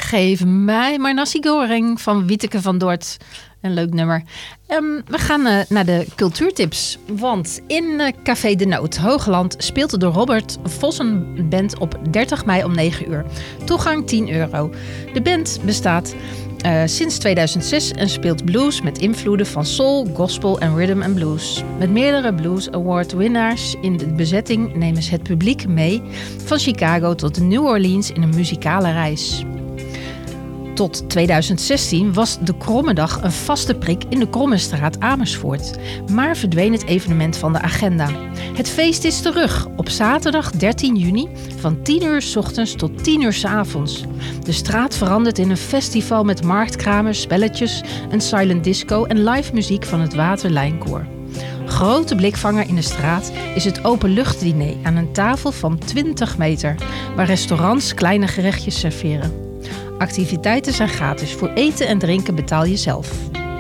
Geef mij maar nasi goreng van Wieteke van Dort. Een leuk nummer. We gaan naar de cultuurtips. Want in Café de Noot, Hoogland, speelt de Robert Vossen Band op 30 mei om 9 uur. Toegang €10. De band bestaat sinds 2006 en speelt blues met invloeden van soul, gospel en rhythm and blues. Met meerdere Blues Award winnaars in de bezetting nemen ze het publiek mee van Chicago tot New Orleans in een muzikale reis. Tot 2016 was de Krommedag een vaste prik in de Krommestraat Amersfoort. Maar verdween het evenement van de agenda. Het feest is terug op zaterdag 13 juni van 10 uur 's ochtends tot 10 uur 's avonds. De straat verandert in een festival met marktkramers, spelletjes, een silent disco en live muziek van het Waterlijnkoor. Grote blikvanger in de straat is het openluchtdiner aan een tafel van 20 meter, waar restaurants kleine gerechtjes serveren. Activiteiten zijn gratis. Voor eten en drinken betaal je zelf.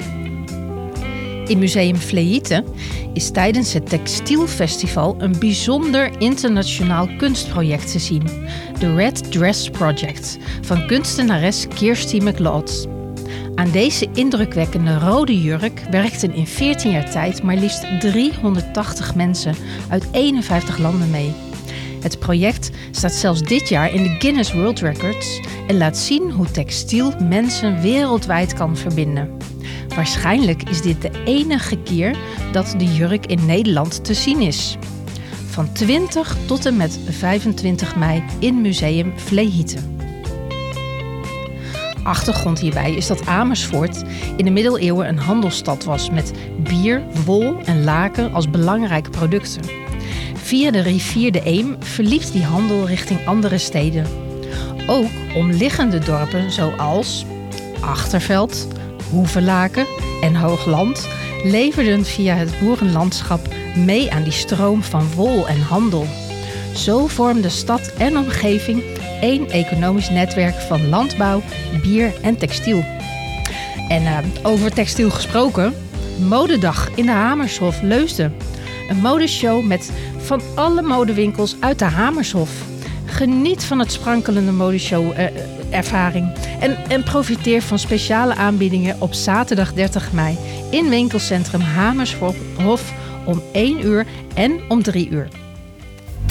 In Museum Vlehieten is tijdens het Textielfestival een bijzonder internationaal kunstproject te zien. De Red Dress Project van kunstenares Kirsty McLeod. Aan deze indrukwekkende rode jurk werkten in 14 jaar tijd maar liefst 380 mensen uit 51 landen mee. Het project staat zelfs dit jaar in de Guinness World Records en laat zien hoe textiel mensen wereldwijd kan verbinden. Waarschijnlijk is dit de enige keer dat de jurk in Nederland te zien is. Van 20 tot en met 25 mei in Museum Vlehieten. Achtergrond hierbij is dat Amersfoort in de middeleeuwen een handelsstad was met bier, wol en laken als belangrijke producten. Via de rivier de Eem verliep die handel richting andere steden. Ook omliggende dorpen zoals Achterveld, Hoevelaken en Hoogland leverden via het boerenlandschap mee aan die stroom van wol en handel. Zo vormde stad en omgeving één economisch netwerk van landbouw, bier en textiel. En over textiel gesproken, Modedag in de Hamershof Leusden. Een modeshow met van alle modewinkels uit de Hamershof. Geniet van het sprankelende modeshow-ervaring. En profiteer van speciale aanbiedingen op zaterdag 30 mei in winkelcentrum Hamershof om 1 uur en om 3 uur.